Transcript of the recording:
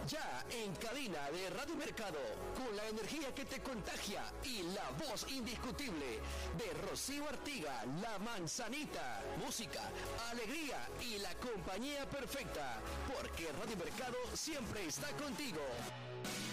Ya en cabina de Radio Mercado, con la energía que te contagia y la voz indiscutible de Rocío Artiga, La Manzanita. Música, alegría y la compañía perfecta, porque Radio Mercado siempre está contigo.